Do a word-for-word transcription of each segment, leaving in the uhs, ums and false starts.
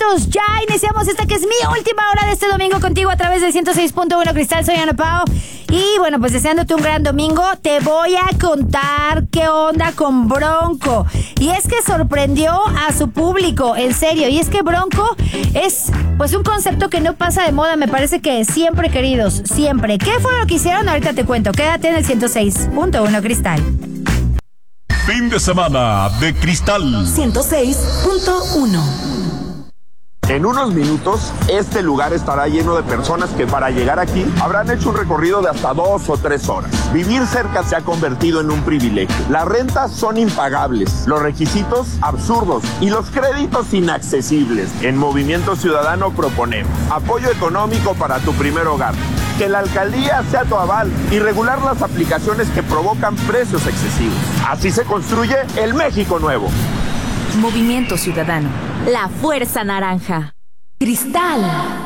minutos. Ya iniciamos esta que es mi última hora de este domingo contigo a través del ciento seis punto uno Cristal. Soy Ana Pao. Y bueno, pues deseándote un gran domingo, te voy a contar qué onda con Bronco. Y es que sorprendió a su público, en serio. Y es que Bronco es pues un concepto que no pasa de moda, me parece que siempre, queridos, siempre. ¿Qué fue lo que hicieron? Ahorita te cuento. Quédate en el ciento seis punto uno Cristal. Fin de semana de Cristal ciento seis punto uno. En unos minutos, este lugar estará lleno de personas que para llegar aquí habrán hecho un recorrido de hasta dos o tres horas. Vivir cerca se ha convertido en un privilegio. Las rentas son impagables, los requisitos absurdos y los créditos inaccesibles. En Movimiento Ciudadano proponemos apoyo económico para tu primer hogar, que la alcaldía sea tu aval y regular las aplicaciones que provocan precios excesivos. Así se construye el México nuevo. Movimiento Ciudadano. La fuerza naranja. Cristal.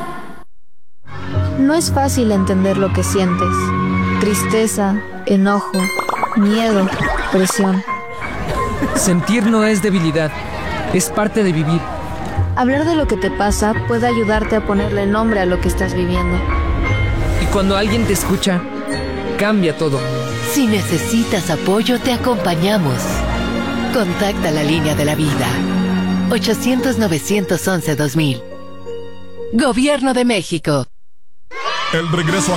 No es fácil entender lo que sientes. Tristeza, enojo, miedo, presión. Sentir no es debilidad, es parte de vivir. Hablar de lo que te pasa puede ayudarte a ponerle nombre a lo que estás viviendo. Y cuando alguien te escucha, cambia todo. Si necesitas apoyo, te acompañamos. Contacta la línea de la vida. ochocientos, novecientos once, dos mil. Gobierno de México. El regreso a